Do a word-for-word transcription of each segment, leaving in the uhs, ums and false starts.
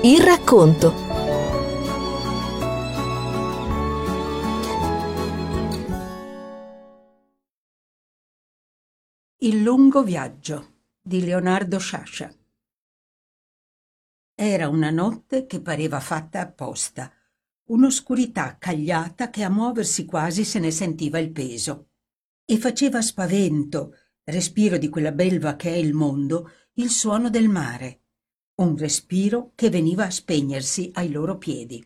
Il racconto. Il lungo viaggio di Leonardo Sciascia. Era una notte che pareva fatta apposta, un'oscurità cagliata che a muoversi quasi se ne sentiva il peso. E faceva spavento, respiro di quella belva che è il mondo, il suono del mare, un respiro che veniva a spegnersi ai loro piedi.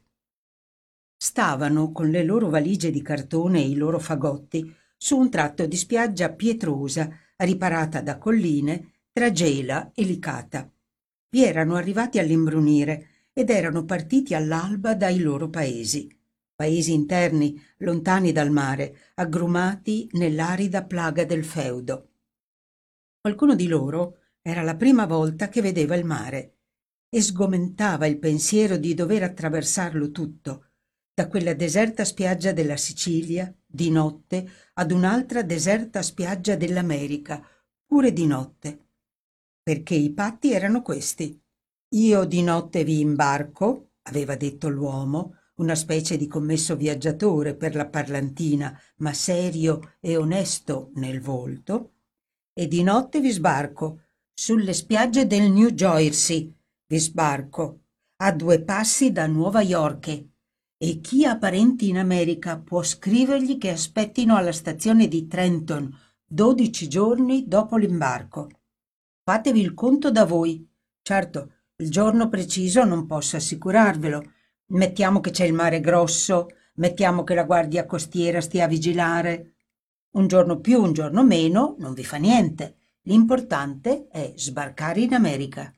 Stavano con le loro valigie di cartone e i loro fagotti su un tratto di spiaggia pietrosa, riparata da colline, tra Gela e Licata. Vi erano arrivati all'imbrunire ed erano partiti all'alba dai loro paesi. Paesi interni, lontani dal mare, aggrumati nell'arida plaga del feudo. Qualcuno di loro era la prima volta che vedeva il mare e sgomentava il pensiero di dover attraversarlo tutto, da quella deserta spiaggia della Sicilia, di notte, ad un'altra deserta spiaggia dell'America, pure di notte. Perché i patti erano questi. Io di notte vi imbarco, aveva detto l'uomo, una specie di commesso viaggiatore per la parlantina, ma serio e onesto nel volto, e di notte vi sbarco, sulle spiagge del New Jersey, vi sbarco, a due passi da Nuova York, e chi ha parenti in America può scrivergli che aspettino alla stazione di Trenton dodici giorni dopo l'imbarco. Fatevi il conto da voi. Certo, il giorno preciso non posso assicurarvelo. Mettiamo che c'è il mare grosso, mettiamo che la guardia costiera stia a vigilare. Un giorno più, un giorno meno, non vi fa niente. L'importante è sbarcare in America.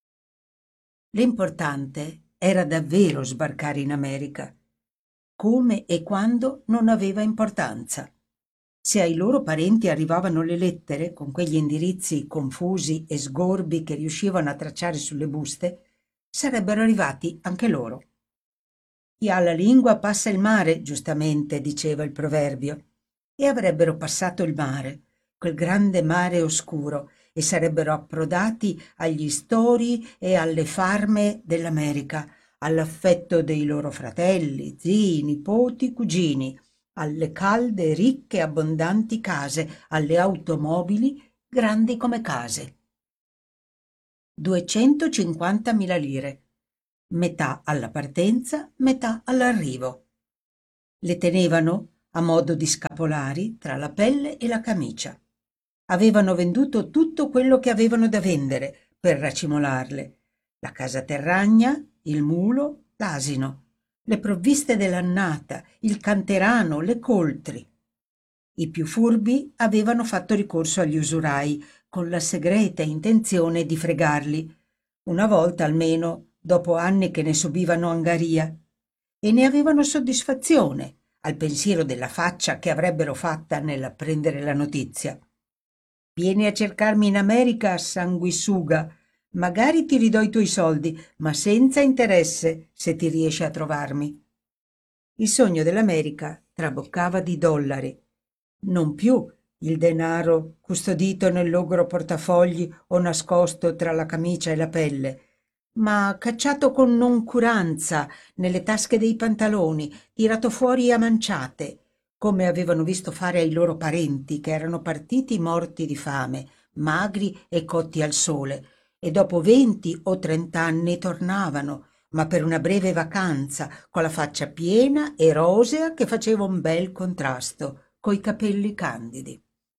L'importante era davvero sbarcare in America. Come e quando non aveva importanza. Se ai loro parenti arrivavano le lettere, con quegli indirizzi confusi e sgorbi che riuscivano a tracciare sulle buste, sarebbero arrivati anche loro. Chi ha la lingua passa il mare, giustamente diceva il proverbio, e avrebbero passato il mare, quel grande mare oscuro, e sarebbero approdati agli stori e alle farme dell'America, all'affetto dei loro fratelli, zii, nipoti, cugini, alle calde, ricche, abbondanti case, alle automobili grandi come case. duecentocinquantamila lire, metà alla partenza, metà all'arrivo. Le tenevano a modo di scapolari tra la pelle e la camicia. Avevano venduto tutto quello che avevano da vendere per racimolarle: la casa terragna, il mulo, l'asino, le provviste dell'annata, il canterano, le coltri. I più furbi avevano fatto ricorso agli usurai con la segreta intenzione di fregarli, una volta almeno, dopo anni che ne subivano angaria, e ne avevano soddisfazione al pensiero della faccia che avrebbero fatta nell'apprendere la notizia. Vieni a cercarmi in America, sanguisuga. Magari ti ridò i tuoi soldi, ma senza interesse se ti riesci a trovarmi. Il sogno dell'America traboccava di dollari. Non più il denaro custodito nel logoro portafogli o nascosto tra la camicia e la pelle, ma cacciato con noncuranza nelle tasche dei pantaloni, tirato fuori a manciate, come avevano visto fare ai loro parenti che erano partiti morti di fame, magri e cotti al sole, e dopo venti o trent'anni tornavano, ma per una breve vacanza, con la faccia piena e rosea che faceva un bel contrasto coi capelli candidi.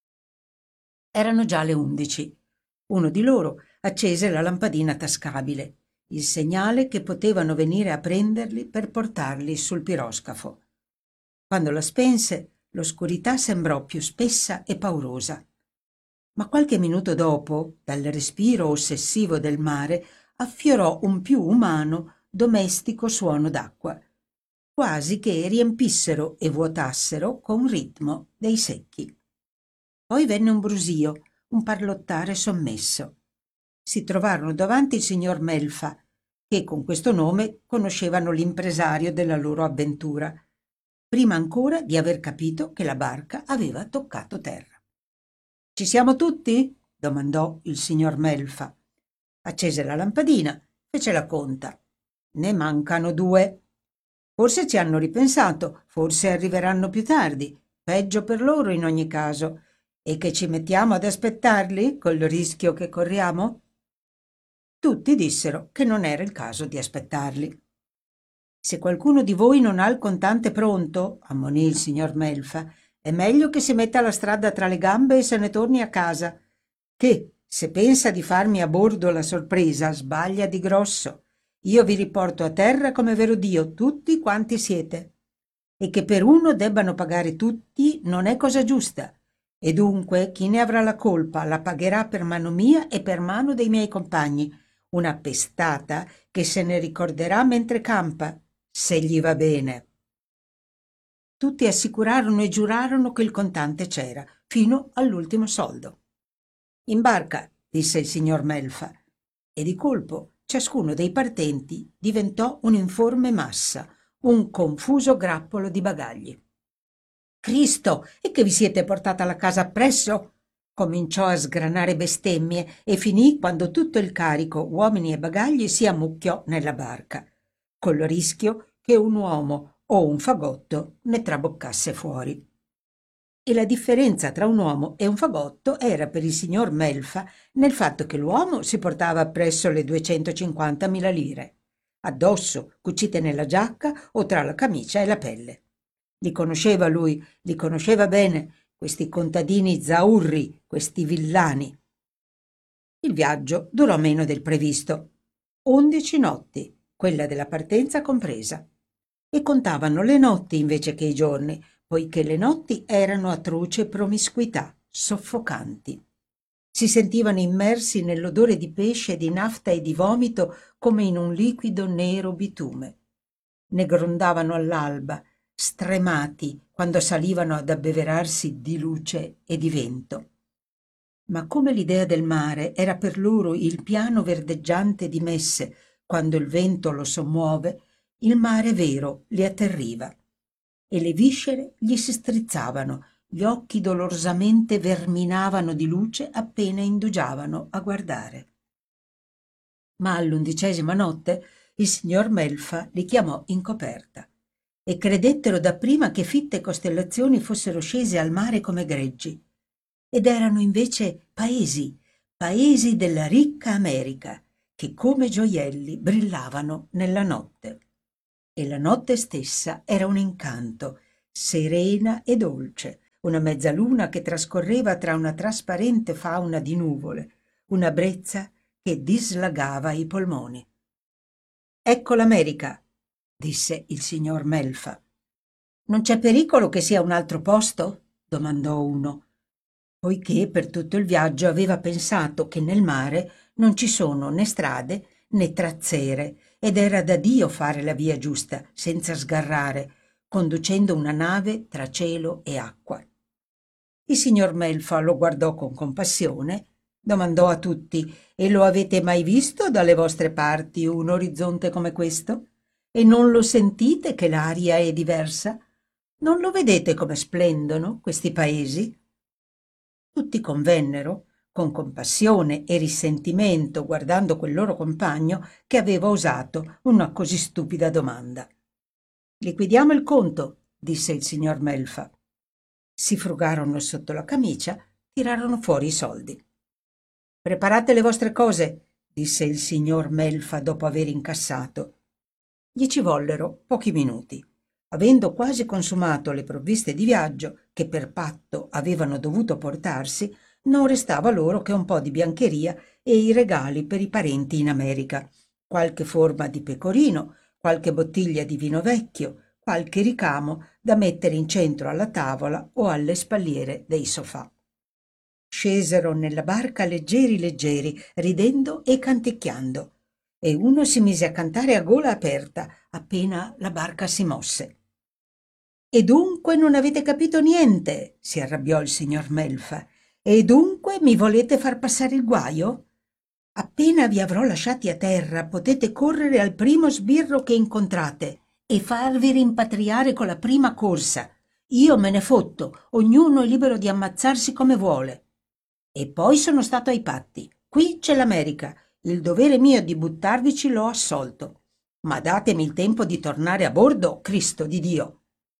Erano già le undici. Uno di loro accese la lampadina tascabile, il segnale che potevano venire a prenderli per portarli sul piroscafo. Quando la spense, l'oscurità sembrò più spessa e paurosa. Ma qualche minuto dopo, dal respiro ossessivo del mare, affiorò un più umano, domestico suono d'acqua, quasi che riempissero e vuotassero con ritmo dei secchi. Poi venne un brusio, un parlottare sommesso. Si trovarono davanti il signor Melfa, che con questo nome conoscevano l'impresario della loro avventura, prima ancora di aver capito che la barca aveva toccato terra. «Ci siamo tutti?» domandò il signor Melfa. Accese la lampadina, fece la conta. Ne mancano due. Forse ci hanno ripensato, forse arriveranno più tardi. Peggio per loro in ogni caso. E che ci mettiamo ad aspettarli, col rischio che corriamo? Tutti dissero che non era il caso di aspettarli. Se qualcuno di voi non ha il contante pronto, ammonì il signor Melfa, è meglio che si metta la strada tra le gambe e se ne torni a casa, che, se pensa di farmi a bordo la sorpresa, sbaglia di grosso. Io vi riporto a terra come vero Dio, tutti quanti siete. E che per uno debbano pagare tutti non è cosa giusta. E dunque chi ne avrà la colpa la pagherà per mano mia e per mano dei miei compagni, una pestata che se ne ricorderà mentre campa, se gli va bene. Tutti assicurarono e giurarono che il contante c'era, fino all'ultimo soldo. In barca, disse il signor Melfa, e di colpo ciascuno dei partenti diventò un'informe massa, un confuso grappolo di bagagli. Cristo, e che vi siete portata alla casa appresso? Cominciò a sgranare bestemmie e finì quando tutto il carico, uomini e bagagli, si ammucchiò nella barca, col rischio che un uomo o un fagotto ne traboccasse fuori. E la differenza tra un uomo e un fagotto era per il signor Melfa nel fatto che l'uomo si portava appresso le duecentocinquantamila lire, addosso, cucite nella giacca o tra la camicia e la pelle. Li conosceva lui, li conosceva bene, questi contadini zaurri, questi villani. Il viaggio durò meno del previsto, undici notti, quella della partenza compresa, e contavano le notti invece che i giorni, poiché le notti erano a truce promiscuità, soffocanti. Si sentivano immersi nell'odore di pesce, di nafta e di vomito come in un liquido nero bitume. Ne grondavano all'alba, stremati quando salivano ad abbeverarsi di luce e di vento. Ma come l'idea del mare era per loro il piano verdeggiante di Messe quando il vento lo sommuove, il mare vero li atterriva e le viscere gli si strizzavano, gli occhi dolorosamente verminavano di luce appena indugiavano a guardare. Ma all'undicesima notte il signor Melfa li chiamò in coperta e credettero dapprima che fitte costellazioni fossero scese al mare come greggi. Ed erano invece paesi, paesi della ricca America, che come gioielli brillavano nella notte. E la notte stessa era un incanto, serena e dolce, una mezzaluna che trascorreva tra una trasparente fauna di nuvole, una brezza che dislagava i polmoni. «Ecco l'America», disse il signor Melfa. «Non c'è pericolo che sia un altro posto?» domandò uno, poiché per tutto il viaggio aveva pensato che nel mare non ci sono né strade né trazzere ed era da Dio fare la via giusta, senza sgarrare, conducendo una nave tra cielo e acqua. Il signor Melfa lo guardò con compassione, domandò a tutti: «E lo avete mai visto dalle vostre parti un orizzonte come questo? E non lo sentite che l'aria è diversa? Non lo vedete come splendono questi paesi?» Tutti convennero, con compassione e risentimento, guardando quel loro compagno che aveva osato una così stupida domanda. «Liquidiamo il conto», disse il signor Melfa. Si frugarono sotto la camicia, tirarono fuori i soldi. «Preparate le vostre cose», disse il signor Melfa dopo aver incassato. Gli ci vollero pochi minuti. Avendo quasi consumato le provviste di viaggio che per patto avevano dovuto portarsi, non restava loro che un po' di biancheria e i regali per i parenti in America, qualche forma di pecorino, qualche bottiglia di vino vecchio, qualche ricamo da mettere in centro alla tavola o alle spalliere dei sofà. Scesero nella barca leggeri leggeri, ridendo e canticchiando, e uno si mise a cantare a gola aperta appena la barca si mosse. «E dunque non avete capito niente?» si arrabbiò il signor Melfa. «E dunque mi volete far passare il guaio? Appena vi avrò lasciati a terra potete correre al primo sbirro che incontrate e farvi rimpatriare con la prima corsa. Io me ne fotto, ognuno è libero di ammazzarsi come vuole. E poi sono stato ai patti. Qui c'è l'America. Il dovere mio di buttarvici l'ho assolto. Ma datemi il tempo di tornare a bordo, Cristo di Dio.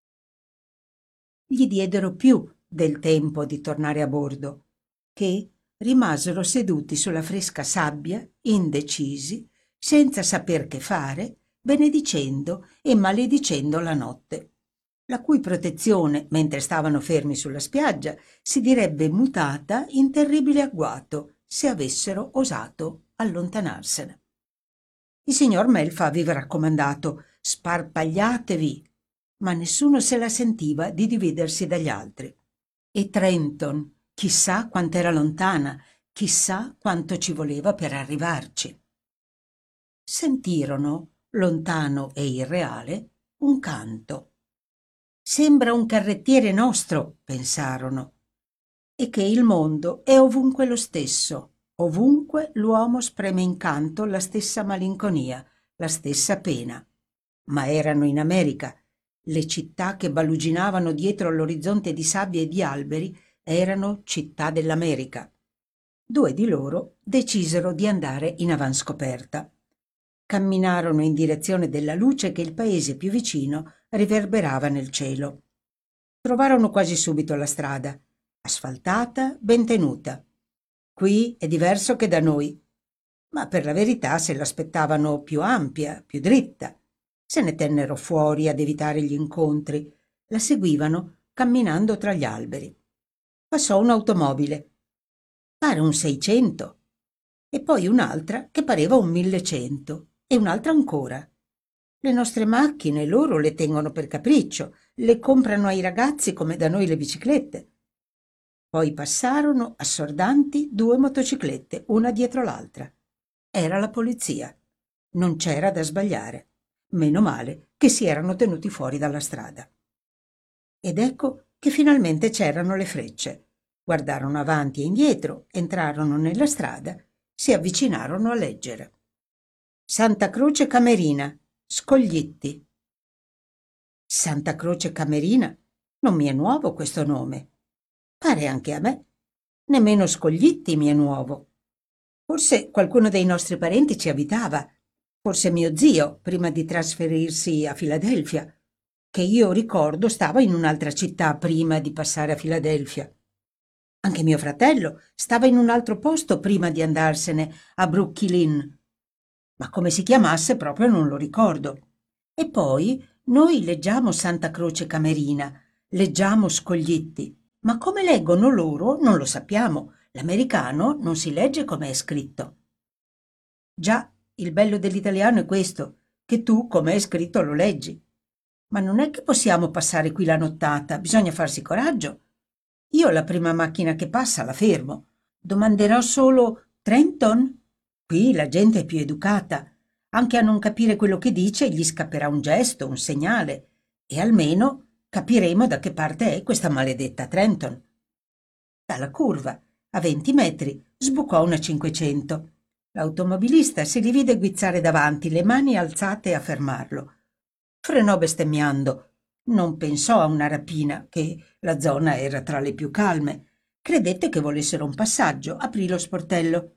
Gli diedero più del tempo di tornare a bordo, che rimasero seduti sulla fresca sabbia, indecisi, senza saper che fare, benedicendo e maledicendo la notte, la cui protezione, mentre stavano fermi sulla spiaggia, si direbbe mutata in terribile agguato se avessero osato allontanarsene. Il signor Melfa aveva raccomandato: sparpagliatevi, ma nessuno se la sentiva di dividersi dagli altri. E Trenton, chissà quant'era lontana, chissà quanto ci voleva per arrivarci. Sentirono, lontano e irreale, un canto. Sembra un carrettiere nostro, pensarono, e che il mondo è ovunque lo stesso. Ovunque l'uomo spreme in canto la stessa malinconia, la stessa pena. Ma erano in America. Le città che baluginavano dietro all'orizzonte di sabbie e di alberi erano città dell'America. Due di loro decisero di andare in avanscoperta. Camminarono in direzione della luce che il paese più vicino riverberava nel cielo. Trovarono quasi subito la strada, asfaltata, ben tenuta. Qui è diverso che da noi, ma per la verità se l'aspettavano più ampia, più dritta. Se ne tennero fuori ad evitare gli incontri, la seguivano camminando tra gli alberi. Passò un'automobile, pare un seicento, e poi un'altra che pareva un millecento, e un'altra ancora. Le nostre macchine loro le tengono per capriccio, le comprano ai ragazzi come da noi le biciclette. Poi passarono, assordanti, due motociclette, una dietro l'altra. Era la polizia. Non c'era da sbagliare. Meno male che si erano tenuti fuori dalla strada. Ed ecco che finalmente c'erano le frecce. Guardarono avanti e indietro, entrarono nella strada, si avvicinarono a leggere. Santa Croce Camerina, Scoglitti. Santa Croce Camerina? Non mi è nuovo questo nome. Pare anche a me. Nemmeno Scoglitti mi è nuovo. Forse qualcuno dei nostri parenti ci abitava. Forse mio zio, prima di trasferirsi a Filadelfia, che io ricordo stava in un'altra città prima di passare a Filadelfia. Anche mio fratello stava in un altro posto prima di andarsene a Brooklyn. Ma come si chiamasse proprio non lo ricordo. E poi noi leggiamo Santa Croce Camerina, leggiamo Scoglitti, ma come leggono loro non lo sappiamo. L'americano non si legge come è scritto. Già, il bello dell'italiano è questo, che tu, come è scritto, lo leggi. Ma non è che possiamo passare qui la nottata, bisogna farsi coraggio. Io la prima macchina che passa la fermo. Domanderò solo: Trenton? Qui la gente è più educata. Anche a non capire quello che dice gli scapperà un gesto, un segnale, e almeno capiremo da che parte è questa maledetta Trenton. Dalla curva, a venti metri, sbucò una cinquecento. L'automobilista si li vide guizzare davanti, le mani alzate a fermarlo. Frenò bestemmiando. Non pensò a una rapina, che la zona era tra le più calme. Credette che volessero un passaggio, aprì lo sportello.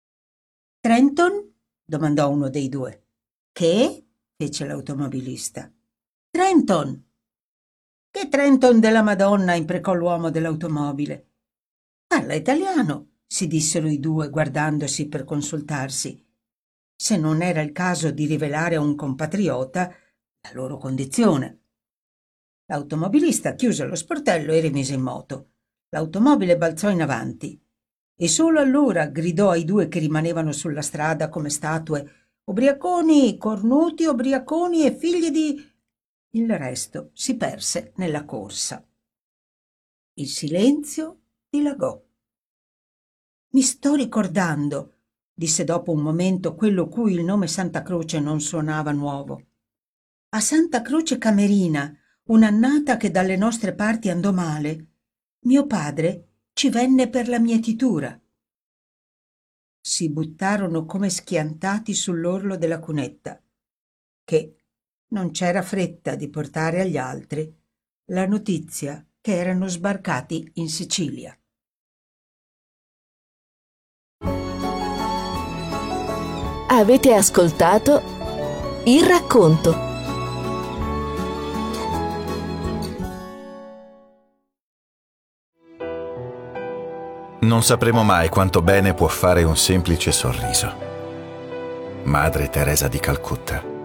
Trenton? Domandò uno dei due. Che? Fece l'automobilista. Trenton! Che Trenton della Madonna? Imprecò l'uomo dell'automobile. Parla italiano, si dissero i due guardandosi per consultarsi. Se non era il caso di rivelare a un compatriota la loro condizione. L'automobilista chiuse lo sportello e rimise in moto. L'automobile balzò in avanti e solo allora gridò ai due che rimanevano sulla strada come statue: ubriaconi, cornuti, ubriaconi e figli di... Il resto si perse nella corsa. Il silenzio dilagò. Mi sto ricordando, disse dopo un momento quello cui il nome Santa Croce non suonava nuovo. A Santa Croce Camerina, un'annata che dalle nostre parti andò male, mio padre ci venne per la mietitura. Si buttarono come schiantati sull'orlo della cunetta, che non c'era fretta di portare agli altri la notizia che erano sbarcati in Sicilia. Avete ascoltato Il racconto. Non sapremo mai quanto bene può fare un semplice sorriso. Madre Teresa di Calcutta.